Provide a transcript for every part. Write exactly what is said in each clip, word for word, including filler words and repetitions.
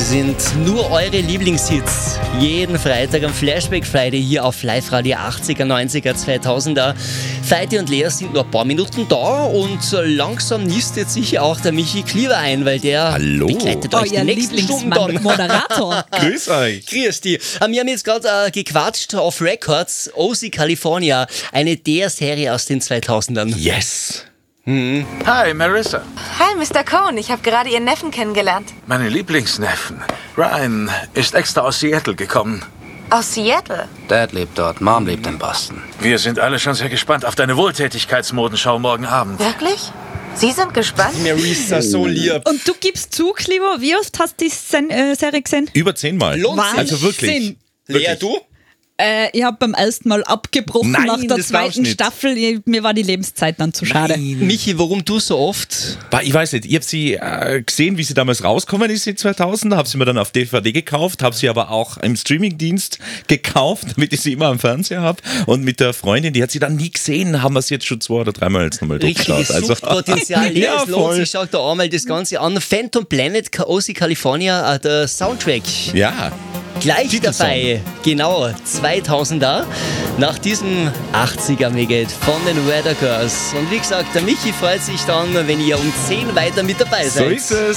sind nur eure Lieblingshits. Jeden Freitag am Flashback Friday hier auf Live-Radio achtziger, neunziger, zweitausender. Feiti und Lea sind nur ein paar Minuten da und langsam nistet sich auch der Michi Klieber ein, weil der Hallo. begleitet euch die Euer nächsten Stunden dann. Lieblingsmoderator. Grüß euch. Grüß dich. Wir haben jetzt gerade äh, gequatscht auf Records, O C California, eine der Serie aus den zweitausendern. Yes. Hi, Marissa. Hi, Mister Cohn. Ich habe gerade Ihren Neffen kennengelernt. Meine Lieblingsneffen. Ryan ist extra aus Seattle gekommen. Aus Seattle. Dad lebt dort, Mom lebt in Boston. Wir sind alle schon sehr gespannt auf deine Wohltätigkeitsmodenschau morgen Abend. Wirklich? Sie sind gespannt? Marissa, so lieb. Und du gibst zu, Klibo, wie oft hast du die Sen- äh, Serie gesehen? Über zehnmal. Lohnt sich. Also wirklich. Lea, du? Äh, ich habe beim ersten Mal abgebrochen Nein, nach der das glaubst zweiten nicht. Staffel. Ich, mir war die Lebenszeit dann zu schade. Michi, warum du so oft? Bah, Ich weiß nicht, ich habe sie äh, gesehen, wie sie damals rauskommen ist, die zweitausender, habe sie mir dann auf D V D gekauft, habe sie aber auch im Streamingdienst gekauft, damit ich sie immer am Fernseher habe. Und mit der Freundin, die hat sie dann nie gesehen, haben wir sie jetzt schon zwei oder dreimal jetzt nochmal Richtiges durchgeschaut. Also, Suchtpotenzial. Lea, Ja, es lohnt voll. sich. Schaut da einmal das Ganze an. Phantom Planet, O C California, äh, der Soundtrack. ja. Gleich Titelsong. dabei, genau, zweitausender, nach diesem achtziger Megahit von den Weather Girls. Und wie gesagt, der Michi freut sich dann, wenn ihr um zehn weiter mit dabei So seid. ist es.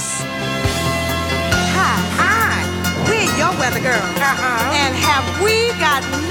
Hi, hi. We're your weather girls. Uh-huh. And have we got